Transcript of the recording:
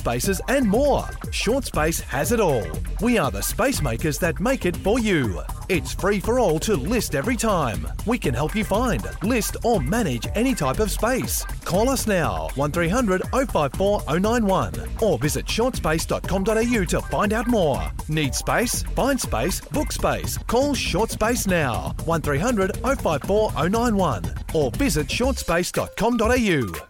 spaces and more. Short Space has it all. We are the space makers that make it for you. It's free for all to list every time. We can help you find, list or manage any type of space. Call us now, 1300 054 091 or visit shortspace.com.au to find out more. Need space? Find space, book space. Call Short Space now, 1300 054 091 or visit shortspace.com.au.